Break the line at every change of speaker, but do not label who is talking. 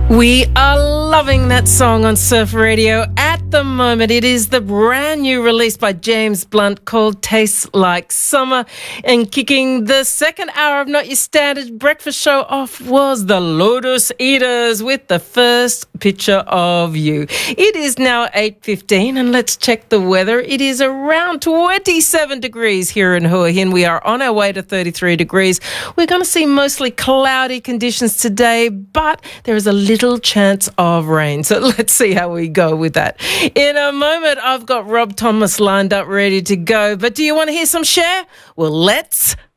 We are loving that song on Surf Radio at the moment. It is the brand new release by James Blunt called Tastes Like Summer. And kicking the second hour of Not Your Standard Breakfast Show off was the Lotus Eaters with the first picture of you. It is now 8:15 and let's check the weather. It is around 27 degrees here in Hua Hin. We are on our way to 33 degrees. We're going to see mostly cloudy conditions today, but there is a little chance of rain. So let's see how we go with that. In a moment, I've got Rob Thomas lined up ready to go. But do you want to hear some Cher? Well, let's